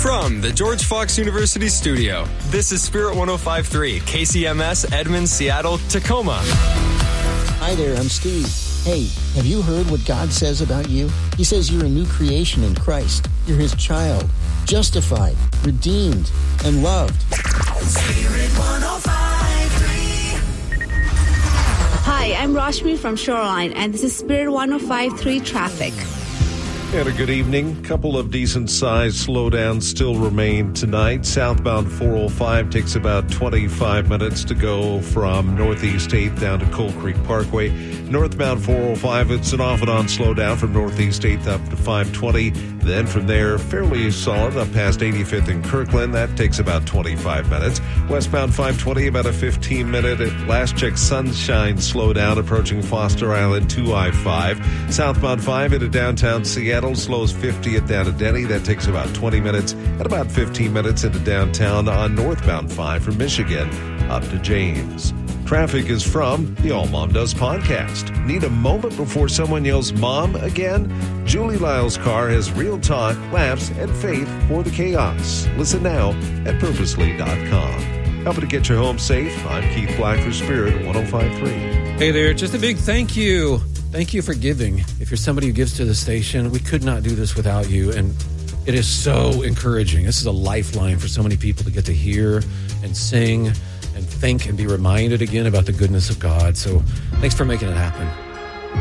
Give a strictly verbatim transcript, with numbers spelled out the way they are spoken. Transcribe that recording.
From the George Fox University studio, this is Spirit one oh five point three, K C M S, Edmond, Seattle, Tacoma. Hi there, I'm Steve. Hey, have you heard what God says about you? He says you're a new creation in Christ. You're His child, justified, redeemed, and loved. Spirit one oh five point three. Hi, I'm Rashmi from Shoreline, and this is Spirit one oh five point three Traffic. And a good evening. Couple of decent-sized slowdowns still remain tonight. Southbound four oh five takes about twenty-five minutes to go from Northeast eighth down to Coal Creek Parkway. Northbound four oh five, it's an off-and-on slowdown from Northeast eighth up to five twenty. Then from there, fairly solid up past eighty-fifth in Kirkland. That takes about twenty-five minutes. Westbound five twenty, about a fifteen-minute at last check Sunshine slowdown approaching Foster Island to I five. Southbound five into downtown Seattle. Slows fiftieth down to Denny. That takes about twenty minutes. And about fifteen minutes into downtown on northbound five from Michigan up to James. Traffic is from the All Mom Does podcast. Need a moment before someone yells mom again? Julie Lyle's car has real talk, laughs, and faith for the chaos. Listen now at purposely dot com. Helping to get your home safe, I'm Keith Black for Spirit one oh five point three. Hey there, just a big thank you. Thank you for giving. If you're somebody who gives to the station, we could not do this without you. And it is so encouraging. This is a lifeline for so many people to get to hear and sing and think and be reminded again about the goodness of God. So thanks for making it happen.